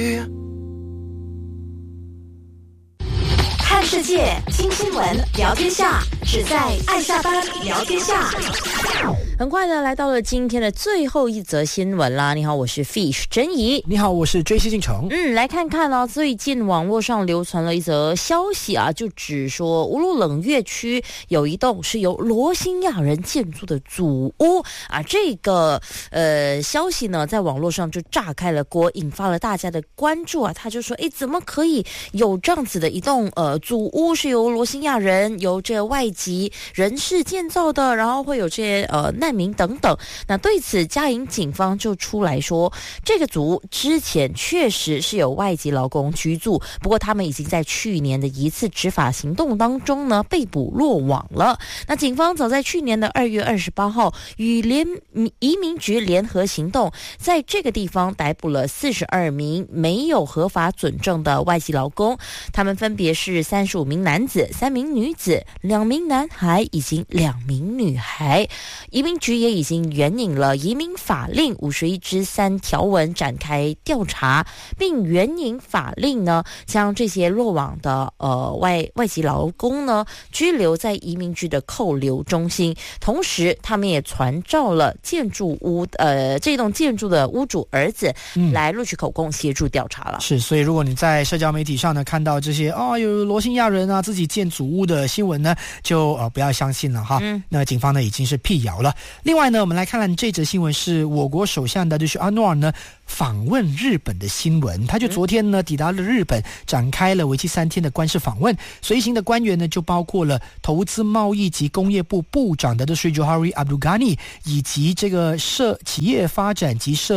看世界，听新闻，聊天下，只在爱下班聊天下。 很快的来到了今天的最后一则新闻啦。你好，我是 Fish 珍怡。 你好，我是 JC 进城。 来看看哦，最近网络上流传了一则消息啊，就指说乌鲁冷越区有一栋是由罗兴亚人建筑的祖屋啊。这个消息呢，在网络上就炸开了锅，引发了大家的关注啊。他就说，怎么可以有这样子的一栋祖屋是由罗兴亚人、由这外籍人士建造的，然后会有这些难民等等。那对此，嘉义警方就出来说，这个祖屋之前确实是有外籍劳工居住，不过他们已经在去年的一次执法行动当中呢被捕落网了。那警方早在去年的2月28号与移民局联合行动，在这个地方逮捕了42名没有合法准证的外籍劳工，他们分别是35名男子、3名女子、2名男孩以及2名女孩。移民局也已经援引了移民法令51之3条文展开调查，并援引法令呢，将这些落网的外籍劳工呢拘留在移民局的扣留中心。同时，他们也传召了建筑屋这栋建筑的屋主儿子来录取口供，协助调查了。 是，所以如果你在社交媒体上呢看到这些有罗兴亚人啊自己建祖屋的新闻呢，就不要相信了哈。那警方呢已经是辟谣了。另外呢，我们来看看这则新闻，是我国首相的就是安诺尔呢访问日本的新闻。他就昨天呢抵达了日本，展开了为期3天的官事访问。随行的官员呢就包括了投资贸易及工业部部长的是 Johari Abdulghani， 以及这个企业发展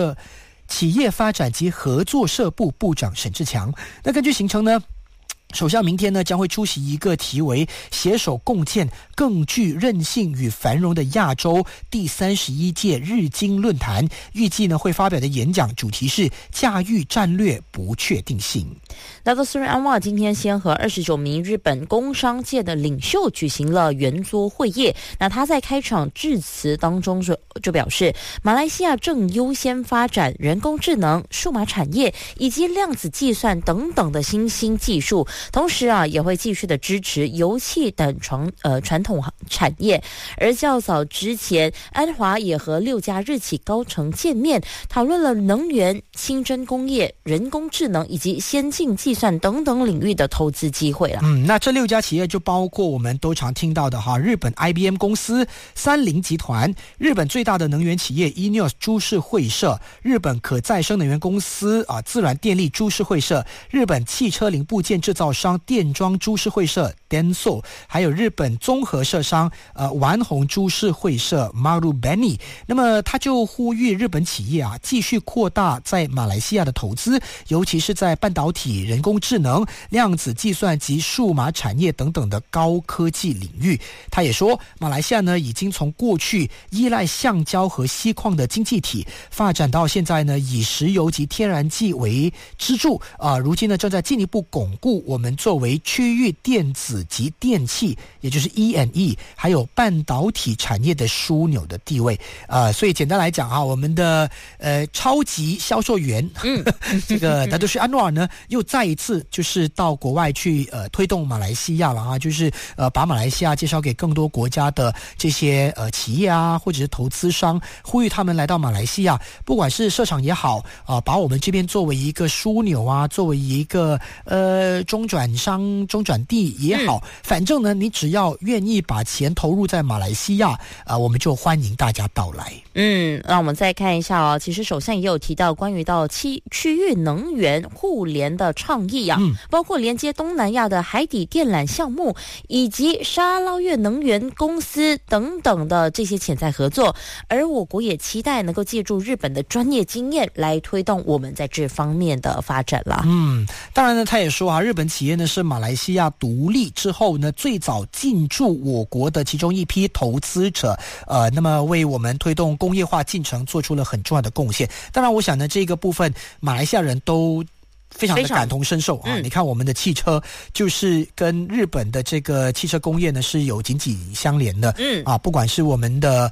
及合作社部部长沈志强。那根据行程呢，首相明天呢将会出席一个题为携手共建更具韧性与繁荣的亚洲第31届日经论坛，预计呢会发表的演讲主题是驾驭战略不确定性。 大多数人安瓦今天先和29名日本工商界的领袖举行了圆桌会议。那他在开场致辞当中就表示，马来西亚正优先发展人工智能、数码产业以及量子计算等等的新兴技术，同时也会继续的支持油气等传统产业。而较早之前，安华也和6家日企高层见面，讨论了能源、清真工业、人工智能以及先进计算等等领域的投资机会了。 那这6家企业就包括我们都常听到的日本 IBM 公司、三菱集团、日本最大的能源企业 ENEOS 株式会社、日本可再生能源公司自然电力株式会社、日本汽车零部件制造商电装株式会社 Denso， 还有日本综合社商丸红株式会社 Marubeni。 那么他就呼吁日本企业继续扩大在马来西亚的投资，尤其是在半导体、人工智能、量子计算及数码产业等等的高科技领域。他也说，马来西亚呢已经从过去依赖橡胶和锡矿的经济体，发展到现在呢以石油及天然气为支柱如今呢正在进一步巩固我们作为区域电子及电器，也就是 E&E 还有半导体产业的枢纽的地位。所以简单来讲我们的超级销售员这个达多西安诺尔呢又再一次就是到国外去推动马来西亚了就是把马来西亚介绍给更多国家的这些企业或者是投资商，呼吁他们来到马来西亚，不管是设厂也好把我们这边作为一个枢纽作为一个中转商、中转地也好，反正呢你只要愿意把钱投入在马来西亚我们就欢迎大家到来。 那我们再看一下其实首相也有提到关于到区域能源互联的倡议包括连接东南亚的海底电缆项目，以及沙捞越能源公司等等的这些潜在合作。而我国也期待能够借助日本的专业经验来推动我们在这方面的发展啦。 当然呢，他也说日本企业呢是马来西亚独立之后呢最早进驻我国的其中一批投资者，那么为我们推动工业化进程做出了很重要的贡献。当然我想呢这个部分马来西亚人都非常的感同身受你看我们的汽车就是跟日本的这个汽车工业呢是有紧紧相连的不管是我们的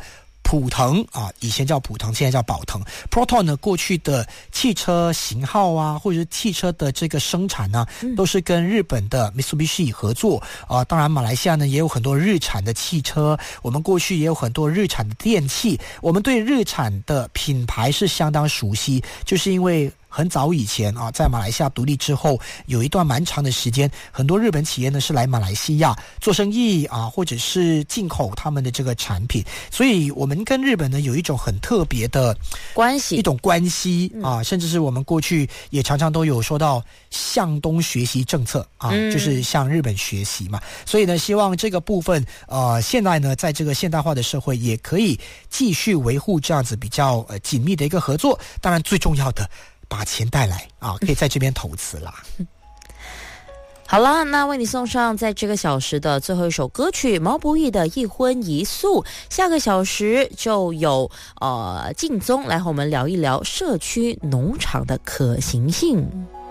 普腾啊，以前叫普腾，现在叫宝腾。Proton 呢，过去的汽车型号啊，或者是汽车的这个生产呢，都是跟日本的 Mitsubishi 合作啊。当然，马来西亚呢也有很多日产的汽车，我们过去也有很多日产的电器，我们对日产的品牌是相当熟悉，就是因为很早以前啊，在马来西亚独立之后，有一段蛮长的时间，很多日本企业呢是来马来西亚做生意啊，或者是进口他们的这个产品，所以我们跟日本呢有一种很特别的关系， 一种关系啊，甚至是我们过去也常常都有说到向东学习政策啊，就是向日本学习嘛。所以呢，希望这个部分现在呢，在这个现代化的社会也可以继续维护这样子比较紧密的一个合作。当然，最重要的，把钱带来啊，可以在这边投资啦。 好啦，那为你送上在这个小时的最后一首歌曲毛不易的《一荤一素》。下个小时就有靳宗来和我们聊一聊社区农场的可行性。